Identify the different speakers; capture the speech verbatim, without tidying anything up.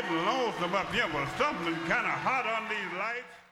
Speaker 1: getting lonesome up here. Well, something kind of hot on these lights.